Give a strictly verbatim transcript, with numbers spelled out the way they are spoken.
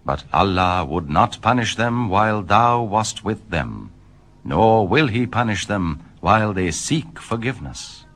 But Allah would not punish them while thou wast with them, nor will he punish them while they seek forgiveness.